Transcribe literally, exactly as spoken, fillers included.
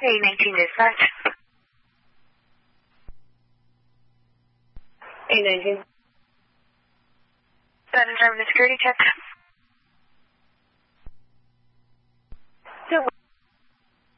A nineteen dispatch. A nineteen. Seven seven security check.